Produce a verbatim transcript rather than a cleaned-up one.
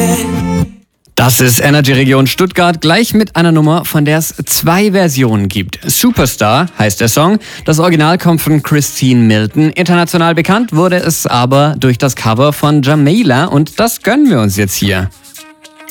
Das ist Energy Region Stuttgart, gleich mit einer Nummer, von der es zwei Versionen gibt. Superstar heißt der Song. Das Original kommt von Christine Milton. International bekannt wurde es aber durch das Cover von Jamila und das gönnen wir uns jetzt hier.